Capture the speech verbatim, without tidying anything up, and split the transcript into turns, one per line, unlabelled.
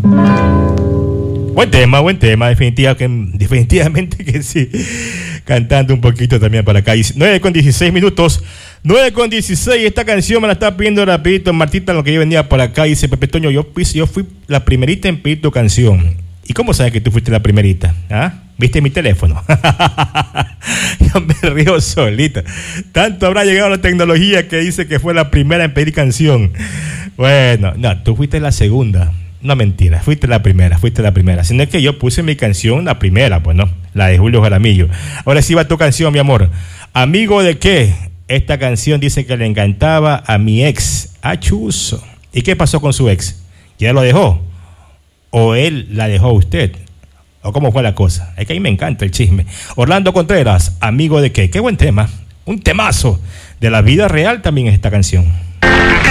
Buen tema, buen tema, definitiva que, definitivamente que sí. Cantando un poquito también para acá. nueve con dieciséis minutos. nueve con dieciséis. Esta canción me la está pidiendo rapidito Martita, lo que yo venía por acá. Dice Pepe Toño, yo fui, yo fui la primerita en pedir tu canción. ¿Y cómo sabes que tú fuiste la primerita? ¿Ah? ¿Viste mi teléfono? Yo me río solita. Tanto habrá llegado la tecnología que dice que fue la primera en pedir canción. Bueno, no, tú fuiste la segunda. No, mentira, fuiste la primera, fuiste la primera. Sino que yo puse mi canción la primera, pues no, la de Julio Jaramillo. Ahora sí va tu canción, mi amor. ¿Amigo de qué? Esta canción dice que le encantaba a mi ex, a Chuzo. ¿Y qué pasó con su ex? ¿Ya lo dejó? ¿O él la dejó a usted? ¿O cómo fue la cosa? Es que a mí me encanta el chisme. Orlando Contreras, ¿amigo de qué? Qué buen tema. Un temazo. De la vida real también es esta canción.